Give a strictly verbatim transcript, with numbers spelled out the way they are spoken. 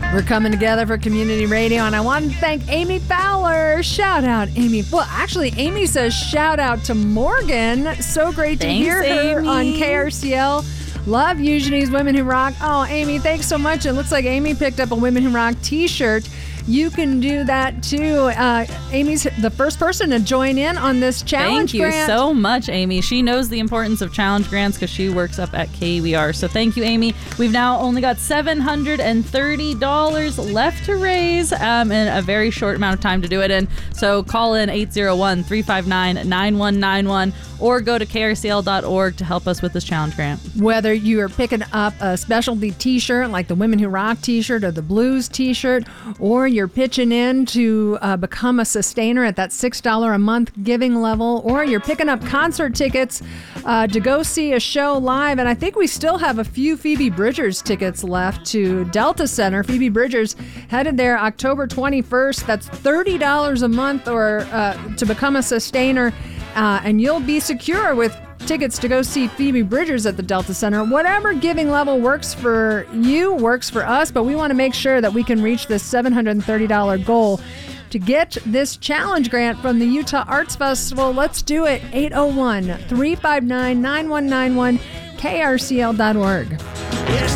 We're coming together for community radio, and I want to thank Amy Fowler. Shout out, Amy. Well, actually, Amy says shout out to Morgan. So great to Thanks, hear her Amy. on K R C L. Love Eugenie's Women Who Rock. Oh, Amy, thanks so much. It looks like Amy picked up a Women Who Rock t-shirt. You can do that too. Uh, Amy's the first person to join in on this challenge Thank you grant. so much, Amy. She knows the importance of challenge grants because she works up at K W R. So thank you, Amy. We've now only got seven hundred thirty dollars left to raise um, in a very short amount of time to do it in. So call in eight zero one, three five nine, nine one nine one or go to K R C L dot org to help us with this challenge grant. Whether you are picking up a specialty t-shirt like the Women Who Rock t-shirt or the Blues t-shirt, or you're pitching in to uh, become a sustainer at that six dollars a month giving level, or you're picking up concert tickets uh, to go see a show live. And I think we still have a few Phoebe Bridgers tickets left to Delta Center. Phoebe Bridgers headed there October twenty-first. That's thirty dollars a month or uh, to become a sustainer. Uh, and you'll be secure with tickets to go see Phoebe Bridgers at the Delta Center. Whatever giving level works for you, works for us, but we want to make sure that we can reach this seven hundred thirty dollars goal. To get this challenge grant from the Utah Arts Festival, let's do it. eight oh one, three five nine, nine one nine one, K R C L dot org. Yes,